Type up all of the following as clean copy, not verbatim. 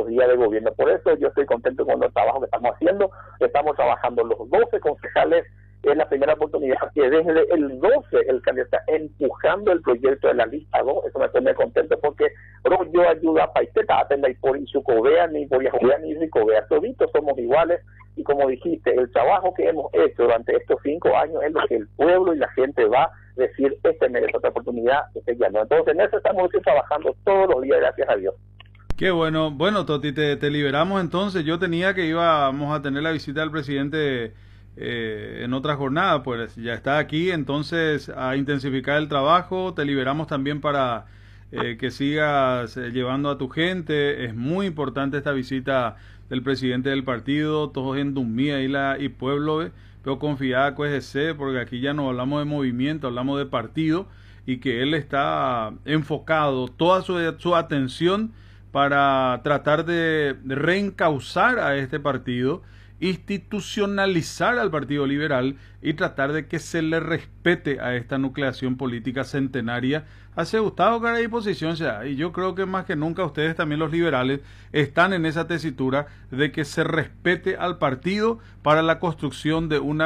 2 días de gobierno. Por eso yo estoy contento con el trabajo que estamos haciendo. Estamos trabajando los 12 concejales. Es la primera oportunidad que desde el 12 el candidato está empujando el proyecto de la lista 2. Eso me pone contento porque yo ayuda a Paiteta, atenda y por Izucovea, ni por Yajovea, ni Ricovea. Toditos somos iguales y como dijiste, el trabajo que hemos hecho durante estos 5 años es lo que el pueblo y la gente va a decir, merece otra oportunidad, ya no. Entonces en eso estamos trabajando todos los días, gracias a Dios. Qué bueno. Bueno, Toti, te liberamos entonces. Yo tenía que íbamos a tener la visita del presidente en otra jornada, pues ya está aquí, entonces a intensificar el trabajo. Te liberamos también para que sigas llevando a tu gente. Es muy importante esta visita del presidente del partido, todos en Dumía y pueblo, pero confiada que porque aquí ya no hablamos de movimiento, hablamos de partido, y que él está enfocado toda su atención para tratar de reencauzar a este partido, institucionalizar al Partido Liberal y tratar de que se le respete a esta nucleación política centenaria. Hace Gustavo Garay posición, y yo creo que más que nunca ustedes también los liberales están en esa tesitura de que se respete al partido para la construcción de un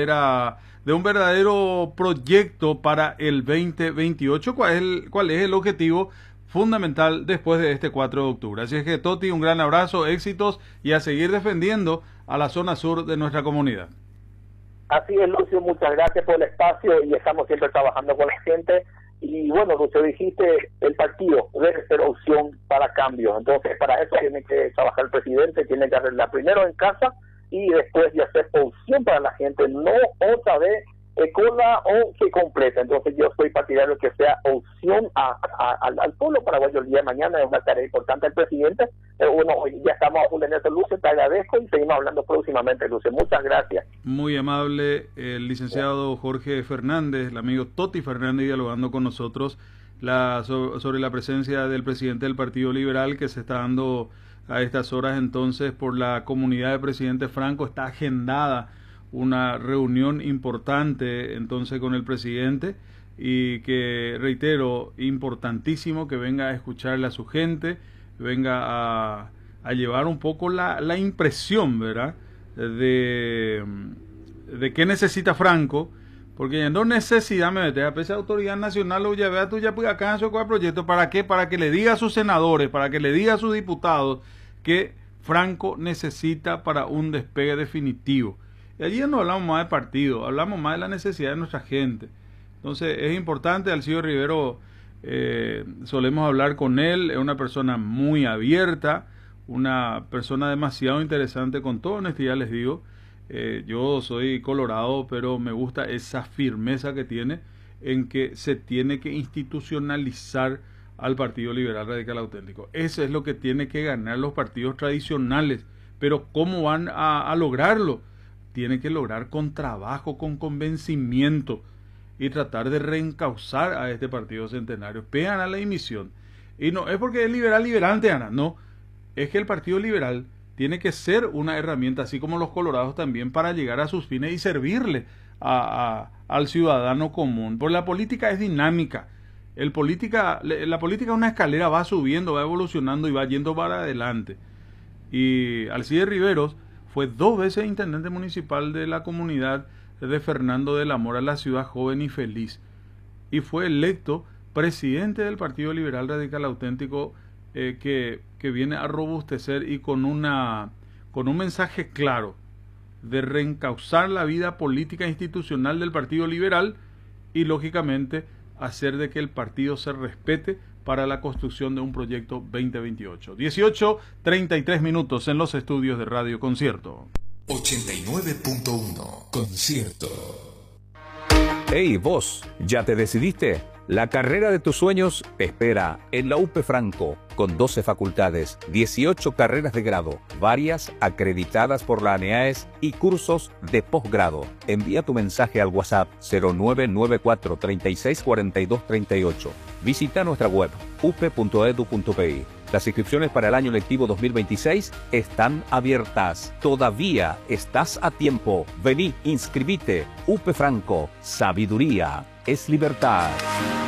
verdadero proyecto para el 2028. ¿Cuál es el objetivo fundamental después de este 4 de octubre? Así es que, Toti, un gran abrazo, éxitos y a seguir defendiendo a la zona sur de nuestra comunidad. Así es, Lucio, muchas gracias por el espacio y estamos siempre trabajando con la gente. Y bueno, Lucio, dijiste, el partido debe ser opción para cambios. Entonces, para eso tiene que trabajar el presidente, tiene que arreglar primero en casa y después de hacer opción para la gente, no otra vez cola o que completa. Entonces yo soy partidario que sea opción al pueblo paraguayo el día de mañana. Es una tarea importante del presidente. Bueno, ya estamos a full en eso, Lucio, te agradezco y seguimos hablando próximamente, Lucio. Muchas gracias. Muy amable el licenciado Jorge Fernández, el amigo Toti Fernández, dialogando con nosotros sobre la presencia del presidente del Partido Liberal que se está dando a estas horas. Entonces, por la comunidad de Presidente Franco está agendada una reunión importante entonces con el presidente, y que, reitero, importantísimo que venga a escucharle a su gente, venga a llevar un poco la impresión, ¿verdad?, de qué necesita Franco, porque no necesidad me mete a pesar de autoridad nacional o ya vea tú ya pues acá en su proyecto. ¿Para qué? Para que le diga a sus senadores, para que le diga a sus diputados que Franco necesita para un despegue definitivo. Y allí no hablamos más de partido, hablamos más de la necesidad de nuestra gente. Entonces es importante. Alcido Rivero, solemos hablar con él, es una persona muy abierta, una persona demasiado interesante, con toda honestidad les digo. Yo soy colorado, pero me gusta esa firmeza que tiene en que se tiene que institucionalizar al Partido Liberal Radical Auténtico. Eso es lo que tiene que ganar los partidos tradicionales. Pero ¿cómo van a lograrlo? Tiene que lograr con trabajo, con convencimiento, y tratar de reencauzar a este partido centenario. Pegan a la dimisión. Y no es porque es liberante, Ana, no. Es que el Partido Liberal tiene que ser una herramienta, así como los colorados también, para llegar a sus fines y servirle al ciudadano común. Porque la política es dinámica. La política es una escalera, va subiendo, va evolucionando y va yendo para adelante. Y Alcides Riveros fue 2 veces intendente municipal de la comunidad de Fernando de la Mora, la ciudad joven y feliz, y fue electo presidente del Partido Liberal Radical Auténtico, que viene a robustecer y con un mensaje claro de reencauzar la vida política e institucional del Partido Liberal y, lógicamente, hacer de que el partido se respete para la construcción de un proyecto 2028. 18:33 minutos en los estudios de Radio Concierto. 89.1 Concierto. Hey, vos, ¿ya te decidiste? La carrera de tus sueños te espera en la UP Franco, con 12 facultades, 18 carreras de grado, varias acreditadas por la ANEAES y cursos de posgrado. Envía tu mensaje al WhatsApp 0994 36 42 38. Visita nuestra web up.edu.pi. Las inscripciones para el año lectivo 2026 están abiertas. Todavía estás a tiempo. Vení, inscribite. UP Franco. Sabiduría es libertad.